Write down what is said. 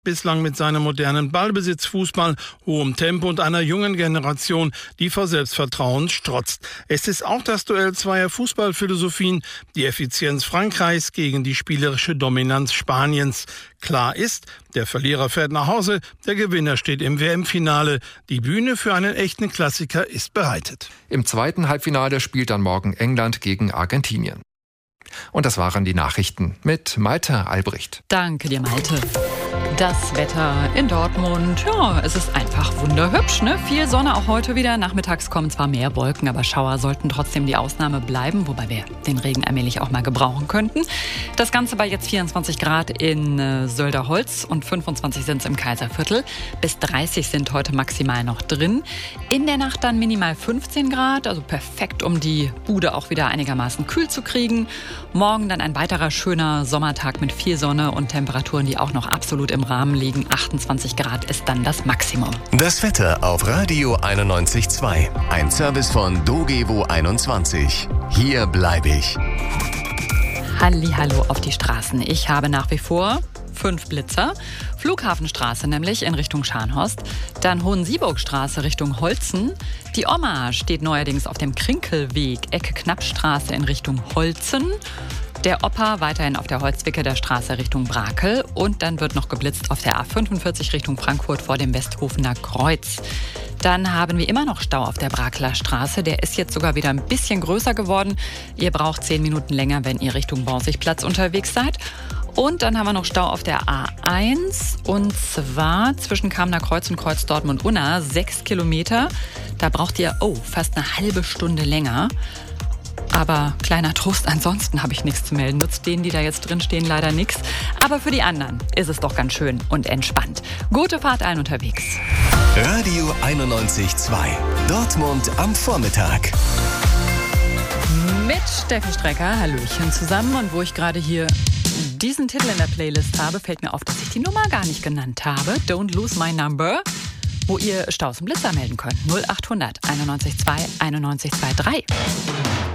bislang mit seinem modernen Ballbesitzfußball, hohem Tempo und einer jungen Generation, die vor Selbstvertrauen strotzt. Es ist auch das Duell zweier Fußballphilosophien, die Effizienz Frankreichs gegen die spielerische Dominanz Spaniens. Klar ist, der Verlierer fährt nach Hause, der Gewinner steht im WM-Finale. Die Bühne für einen echten Klassiker ist bereitet. Im zweiten Halbfinale spielt dann morgen England gegen Argentinien. Und das waren die Nachrichten mit Malte Albrecht. Danke dir, Malte. Das Wetter in Dortmund, ja, es ist einfach wunderhübsch, ne? Viel Sonne auch heute wieder. Nachmittags kommen zwar mehr Wolken, aber Schauer sollten trotzdem die Ausnahme bleiben, wobei wir den Regen allmählich auch mal gebrauchen könnten. Das Ganze bei jetzt 24 Grad in Sölderholz und 25 sind es im Kaiserviertel. Bis 30 sind heute maximal noch drin. In der Nacht dann minimal 15 Grad, also perfekt, um die Bude auch wieder einigermaßen kühl zu kriegen. Morgen dann ein weiterer schöner Sommertag mit viel Sonne und Temperaturen, die auch noch absolut im Rahmen liegen. 28 Grad ist dann das Maximum. Das Wetter auf Radio 91.2. Ein Service von Dogevo 21. Hier bleibe ich. Hallihallo auf die Straßen. Ich habe nach wie vor 5 Blitzer. Flughafenstraße nämlich in Richtung Scharnhorst. Dann Hohensieburgstraße Richtung Holzen. Die Oma steht neuerdings auf dem Krinkelweg, Ecke Knappstraße in Richtung Holzen. Der Opa weiterhin auf der Holzwicke Straße Richtung Brakel. Und dann wird noch geblitzt auf der A45 Richtung Frankfurt vor dem Westhofener Kreuz. Dann haben wir immer noch Stau auf der Brakeler Straße. Der ist jetzt sogar wieder ein bisschen größer geworden. Ihr braucht 10 Minuten länger, wenn ihr Richtung Borsigplatz unterwegs seid. Und dann haben wir noch Stau auf der A1 und zwar zwischen Kamener Kreuz und Kreuz Dortmund-Unna 6 Kilometer. Da braucht ihr fast eine halbe Stunde länger. Aber kleiner Trost, ansonsten habe ich nichts zu melden. Nutzt denen, die da jetzt drin stehen, leider nichts. Aber für die anderen ist es doch ganz schön und entspannt. Gute Fahrt allen unterwegs. Radio 91.2. Dortmund am Vormittag. Mit Steffi Strecker, hallöchen zusammen. Und wo ich gerade hier diesen Titel in der Playlist habe, fällt mir auf, dass ich die Nummer gar nicht genannt habe. Don't Lose My Number, wo ihr Staus und Blitzer melden könnt. 0800 91 2 91 23.